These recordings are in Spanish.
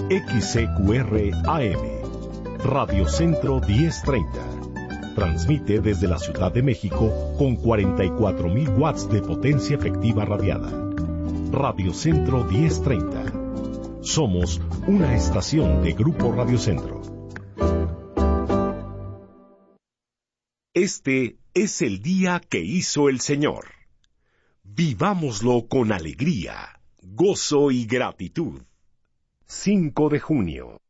XCQR AM, Radio Centro 1030. Transmite desde la Ciudad de México con 44.000 watts de potencia efectiva radiada. Radio Centro 1030. Somos una estación de Grupo Radio Centro. Este es el día que hizo el Señor. Vivámoslo con alegría, gozo y gratitud. 5 de junio.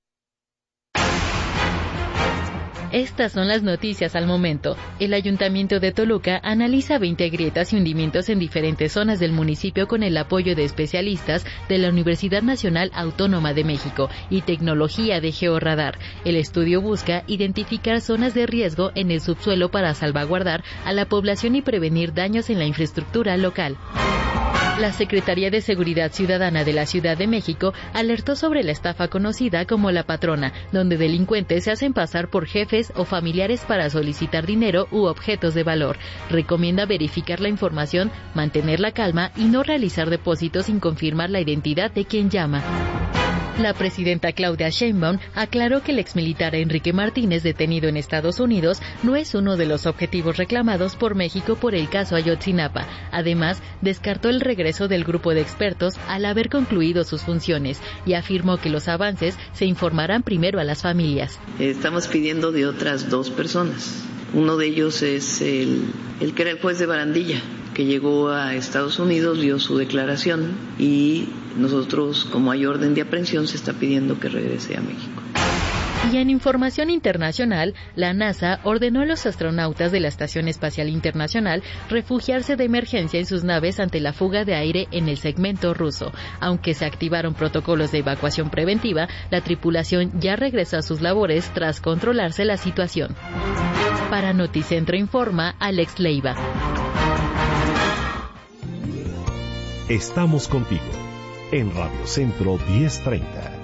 Estas son las noticias al momento. El Ayuntamiento de Toluca analiza 20 grietas y hundimientos en diferentes zonas del municipio con el apoyo de especialistas de la Universidad Nacional Autónoma de México y tecnología de Georradar. El estudio busca identificar zonas de riesgo en el subsuelo para salvaguardar a la población y prevenir daños en la infraestructura local. La Secretaría de Seguridad Ciudadana de la Ciudad de México alertó sobre la estafa conocida como La Patrona, donde delincuentes se hacen pasar por jefes o familiares para solicitar dinero u objetos de valor. Recomienda verificar la información, mantener la calma y no realizar depósitos sin confirmar la identidad de quien llama. La presidenta Claudia Sheinbaum aclaró que el exmilitar Enrique Martínez, detenido en Estados Unidos, no es uno de los objetivos reclamados por México por el caso Ayotzinapa. Además, descartó el regreso del grupo de expertos al haber concluido sus funciones y afirmó que los avances se informarán primero a las familias. Estamos pidiendo de otras 2 personas. Uno de ellos es el que era el juez de Barandilla, que llegó a Estados Unidos, dio su declaración y nosotros, como hay orden de aprehensión, se está pidiendo que regrese a México. Y en información internacional, la NASA ordenó a los astronautas de la Estación Espacial Internacional refugiarse de emergencia en sus naves ante la fuga de aire en el segmento ruso. Aunque se activaron protocolos de evacuación preventiva, la tripulación ya regresó a sus labores tras controlarse la situación. Para Noticentro informa Alex Leiva. Estamos contigo en Radio Centro 1030.